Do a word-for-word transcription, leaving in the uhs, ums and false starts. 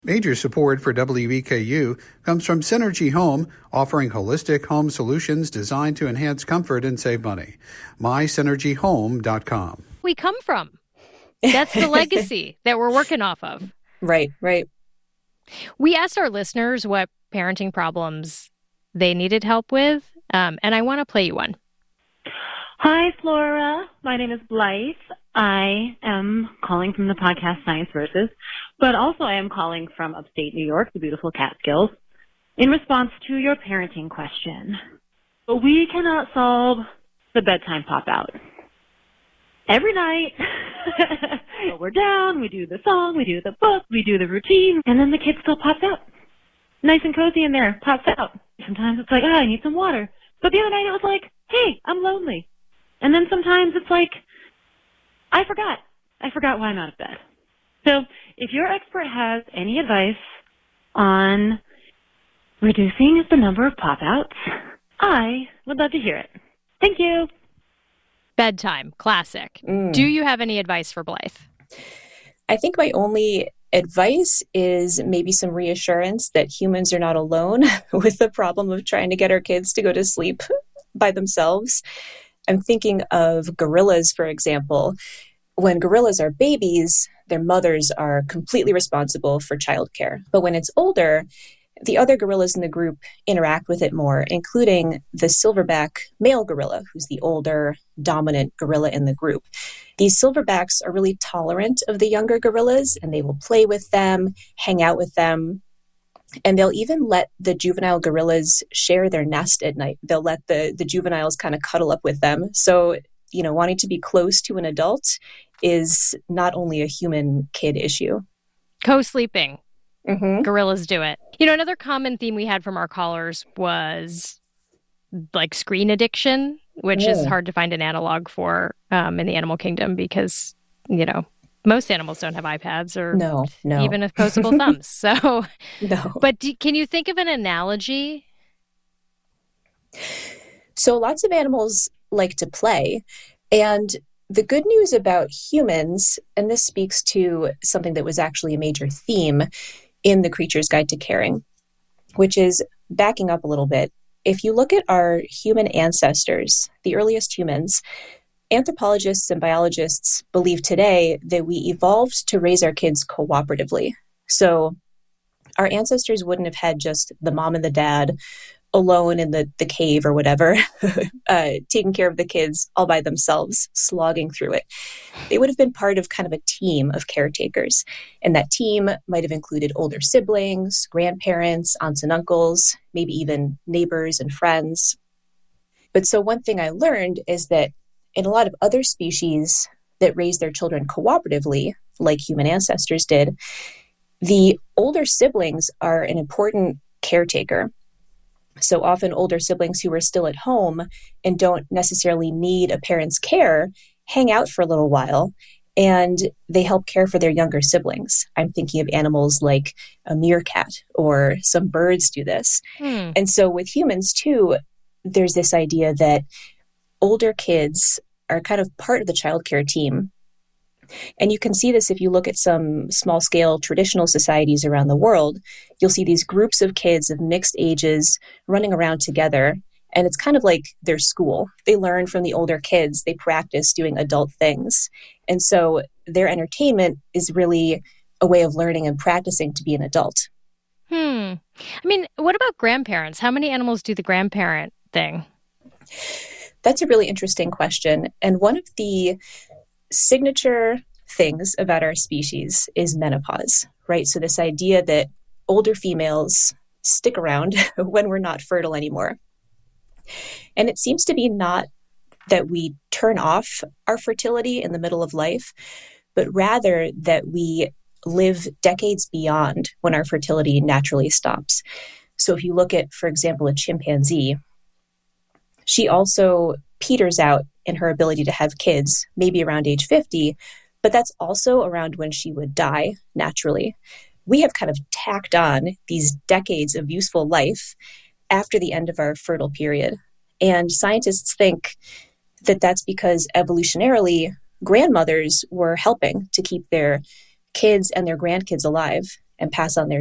Major support for W E K U comes from Synergy Home, offering holistic home solutions designed to enhance comfort and save money. my synergy home dot com. We come from. That's the legacy that we're working off of. Right, right. We asked our listeners what parenting problems they needed help with, um, and I want to play you one. Hi, Flora. My name is Blythe. I am calling from the podcast Science Versus, but also I am calling from upstate New York, the beautiful Catskills, in response to your parenting question. But we cannot solve the bedtime pop-out. Every night, we're down, we do the song, we do the book, we do the routine, and then the kid still pops out. Nice and cozy in there, pops out. Sometimes it's like, oh, I need some water. But the other night it was like, hey, I'm lonely. And then sometimes it's like, I forgot. I forgot why I'm out of bed. So if your expert has any advice on reducing the number of pop-outs, I would love to hear it. Thank you. Bedtime, classic. Mm. Do you have any advice for Blythe? I think my only advice is maybe some reassurance that humans are not alone with the problem of trying to get our kids to go to sleep by themselves. I'm thinking of gorillas, for example. When gorillas are babies, their mothers are completely responsible for childcare. But when it's older, the other gorillas in the group interact with it more, including the silverback male gorilla, who's the older, dominant gorilla in the group. These silverbacks are really tolerant of the younger gorillas, and they will play with them, hang out with them. And they'll even let the juvenile gorillas share their nest at night. They'll let the, the juveniles kind of cuddle up with them. So, you know, wanting to be close to an adult is not only a human kid issue. Co-sleeping. Mm-hmm. Gorillas do it. You know, another common theme we had from our callers was like screen addiction, which yeah. is hard to find an analog for um, in the animal kingdom because, you know, most animals don't have iPads or no, no. even opposable thumbs. So, no. But do, can you think of an analogy? So lots of animals like to play. And the good news about humans, and this speaks to something that was actually a major theme in the Creature's Guide to Caring, which is backing up a little bit. If you look at our human ancestors, the earliest humans, anthropologists and biologists believe today that we evolved to raise our kids cooperatively. So our ancestors wouldn't have had just the mom and the dad alone in the, the cave or whatever, uh, taking care of the kids all by themselves, slogging through it. They would have been part of kind of a team of caretakers. And that team might have included older siblings, grandparents, aunts and uncles, maybe even neighbors and friends. But so one thing I learned is that in a lot of other species that raise their children cooperatively, like human ancestors did, the older siblings are an important caretaker. So often older siblings who are still at home and don't necessarily need a parent's care hang out for a little while and they help care for their younger siblings. I'm thinking of animals like a meerkat or some birds do this. Hmm. And so with humans too, there's this idea that older kids are kind of part of the childcare team. And you can see this if you look at some small-scale traditional societies around the world. You'll see these groups of kids of mixed ages running around together, and it's kind of like their school. They learn from the older kids. They practice doing adult things. And so their entertainment is really a way of learning and practicing to be an adult. Hmm. I mean, what about grandparents? How many animals do the grandparent thing? That's a really interesting question. And one of the signature things about our species is menopause, right? So this idea that older females stick around when we're not fertile anymore. And it seems to be not that we turn off our fertility in the middle of life, but rather that we live decades beyond when our fertility naturally stops. So if you look at, for example, a chimpanzee, she also peters out in her ability to have kids, maybe around age fifty, but that's also around when she would die naturally. We have kind of tacked on these decades of useful life after the end of our fertile period. And scientists think that that's because evolutionarily, grandmothers were helping to keep their kids and their grandkids alive. and pass on their